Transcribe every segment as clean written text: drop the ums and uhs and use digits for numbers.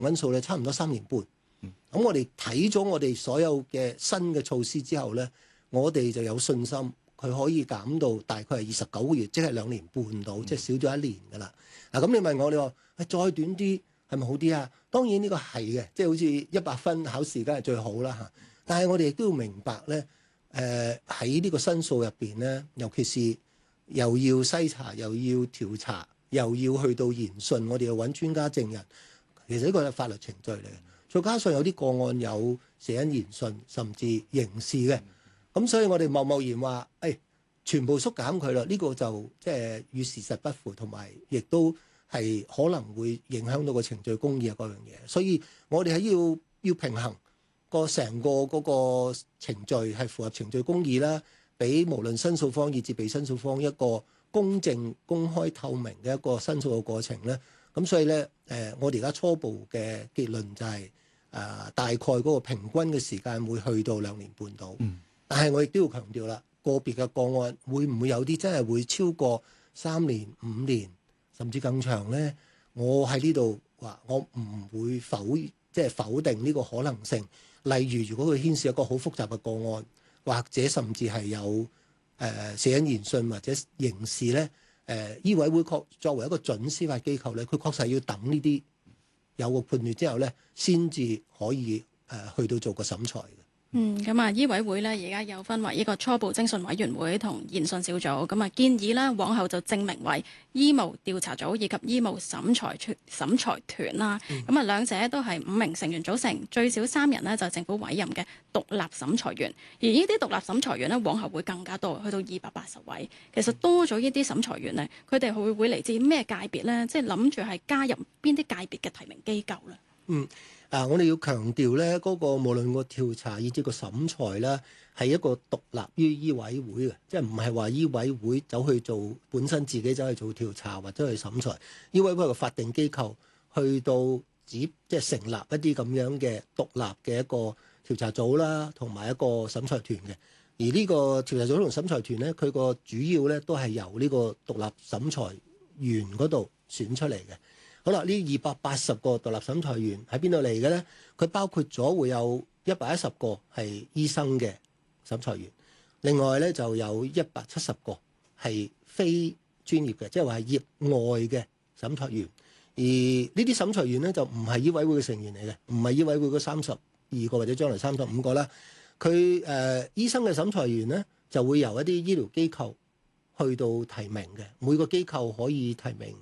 均數咧差唔多3年半。咁我哋睇咗我哋所有嘅新嘅措施之後咧，我哋就有信心佢可以減到大概係29個月，即係2年半到，即係少咗1年㗎啦。咁你問我，你話再短啲係咪好啲啊？當然呢個係嘅，即係好似100分考試梗係最好啦嚇。但係我哋亦都要明白咧，喺呢個申訴入邊咧，尤其是又要篩查，又要調查，又要去到研訊，我哋要揾專家證人，其實呢個係法律程序嚟嘅。再加上有啲個案有寫緊研訊，甚至刑事嘅，咁所以我哋貿然話，全部縮減佢啦，呢個就即係與事實不符，同埋亦都係可能會影響到個程序公義啊嗰樣嘢。所以我哋係要平衡個成個嗰個程序係符合程序公義啦，俾無論申訴方以至被申訴方一個公正、公開、透明嘅一個申訴嘅過程咧。咁所以咧，我哋而家初步嘅結論就係大概嗰個平均嘅時間會去到2年半到。但係我亦都要強調啦，個別嘅個案會唔會有啲真係會超過3年、5年甚至更長咧？我喺呢度話，我唔會否定呢個可能性。例如，如果佢牽涉一個好複雜嘅個案，或者甚至係有寫緊研訊或者刑事咧，醫委會作為一個準司法機構咧，佢確實要等呢啲有個判斷之後咧，先至可以去到做個審裁嘅。 咁啊，醫委會咧而家有分為一個初步偵訊委員會同研訊小組，咁啊建議咧往後就正名為醫務調查組以及醫務審裁團啦。咁啊兩者都係5名成員組成，最少3人呢就係政府委任嘅獨立審裁員，而呢啲獨立審裁員呢，往後會更加多，去到280位。其實多咗呢啲審裁員呢，佢哋會嚟自咩界別呢？即係諗住係加入邊啲界別嘅提名機構呢？ 我哋要強調咧，嗰個無論個調查以至個審裁咧，係一個獨立於醫委會嘅，即係唔係話醫委會走去做本身自己走去做調查或者去審裁。醫委會係個法定機構，去到即係成立一啲咁樣嘅獨立嘅一個調查組啦，同埋一個審裁團嘅。而呢個調查組同審裁團咧，佢個主要咧都係由呢個獨立審裁員嗰度選出嚟嘅。好啦，呢280個獨立審裁員喺邊度嚟嘅咧？佢包括咗會有110個係醫生嘅審裁員，另外咧就有170個係非專業嘅，即係話係業外嘅審裁員。而呢啲審裁員咧就唔係醫委會嘅成員嚟嘅，唔係醫委會嗰32個或者將來35個啦。佢醫生嘅審裁員咧就會由一啲醫療機構去到提名嘅，每個機構可以提名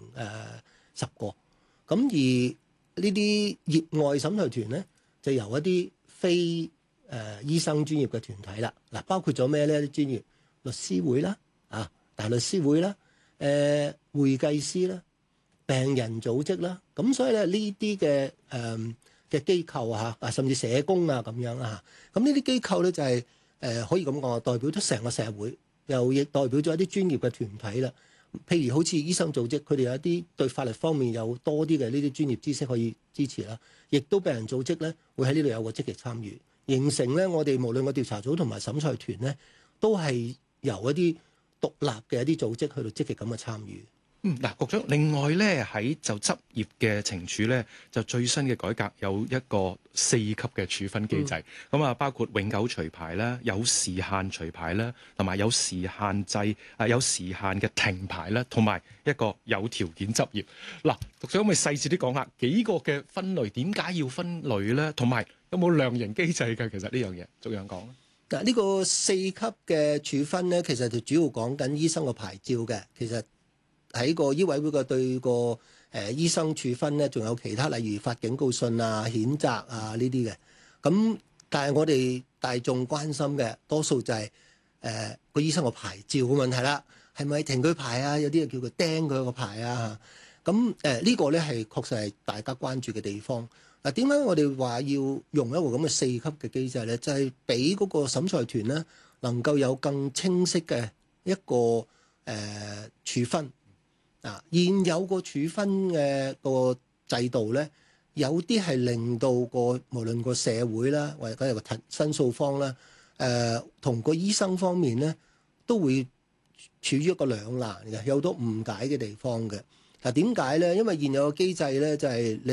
10個。咁而呢啲業外審裁團咧，就由一啲非醫生專業嘅團體啦，嗱包括咗咩咧？啲專業律師會啦，大律師會啦，會計師啦，病人組織啦，咁所以咧呢啲嘅機構甚至社工啊咁樣啊，咁呢啲機構咧就係可以咁講，代表咗成個社會，又亦代表咗一啲專業嘅團體啦。譬如好似醫生組織，佢哋有一啲對法律方面有多啲嘅呢啲專業知識可以支持啦，亦都病人組織咧會喺呢度有個積極參與，形成咧我哋無論個調查組同埋審裁團咧，都係由一啲獨立嘅一啲組織去到積極咁嘅參與。 嗱，局長，另外咧喺就執業嘅懲處咧，就最新嘅改革有一個4級嘅處分機制，包括永久除牌啦、有時限除牌啦，同埋有時限制有時限嘅停牌啦，同埋一個有條件執業。嗱，局長可唔可以細緻啲講下幾個嘅分類？點解要分類咧？同埋有冇量刑機制嘅？其實呢樣嘢逐樣講。 嗱，呢個4級嘅處分咧，其實就主要講緊醫生個牌照嘅，其實。喺個醫委會嘅對個醫生處分咧，仲有其他例如發警告信啊、譴責啊呢啲嘅。咁但係我哋大眾關心嘅多數就係個醫生個牌照嘅問題啦，係咪停佢牌啊？有啲人叫佢釘佢個牌啊。咁呢個咧係確實係大家關注嘅地方。嗱，點解我哋話要用一個咁嘅4級嘅機制咧？就係俾嗰個審裁團咧能夠有更清晰嘅一個處分。現有個處分嘅個制度咧，有啲係令到無論個社會啦，或者個申訴方啦，同個醫生方面咧，都會處於一個兩難嘅，有好多誤解嘅地方嘅。嗱，點解咧？因為現有嘅機制咧，就係你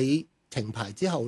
停牌之後